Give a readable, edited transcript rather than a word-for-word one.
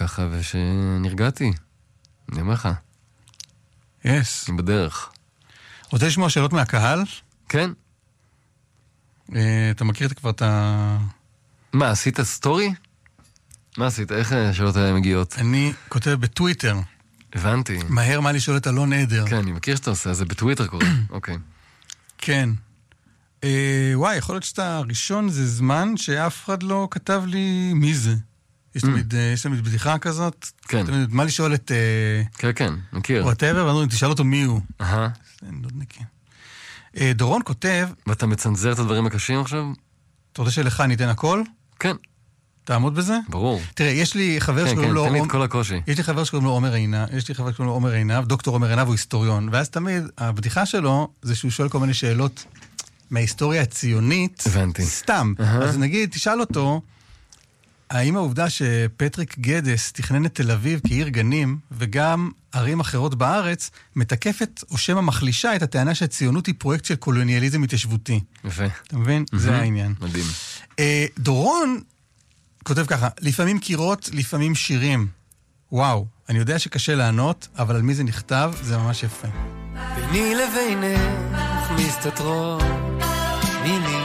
ככה, ושנרגעתי. אני אומר לך. יס. אני בדרך. רוצה לשמוע שאלות מהקהל? כן. אתה מכיר כבר את ה... מה, עשית סטורי? מה עשית? איך השאלות האלה מגיעות? אני כותב בטוויטר. הבנתי. מהר מה לשאול את אלון עדר. כן, אני מכיר שאתה עושה, זה בטוויטר קורה. אוקיי. כן. וואי, יכול להיות שאתה הראשון, זה זמן שאף אחד לא כתב לי מי זה. יש תמיד בדיחה כזאת. כן. תמיד, מה לשאול את... כן, כן, מכיר. whatever, ואומרים, תשאל אותו מי הוא. אהה. זה נודניקי. דורון כותב... ואתה מצנזר את הדברים הקשים עכשיו? אתה רוצה שלך ניתן הכל? כן. תעמוד בזה? ברור. תראה, יש לי חבר כן, שקוראים לו... כן, תן לי את כל הקושי. יש לי חבר שקוראים לו עומר עינב, דוקטור עומר עינב הוא היסטוריון, ואז תמיד, הבדיחה שלו זה שהוא שואל כל מיני שאלות מההיסטוריה הציונית. הבנתי. סתם. אז נגיד, תשאל אותו, האם העובדה שפטריק גדס תכנן את תל אביב כעיר גנים, וגם ערים אחרות בארץ, מתקפת או שמה מחלישה את הטענה שהציונות היא פרויקט של קולוניאליזם התיישבותי. יפה. אתה מבין? זה העניין. מדהים. דורון כותב ככה, לפעמים קירות, לפעמים שירים. וואו, אני יודע שקשה לענות, אבל על מי זה נכתב, זה ממש יפה. ביני לבינך מסתתרות מילים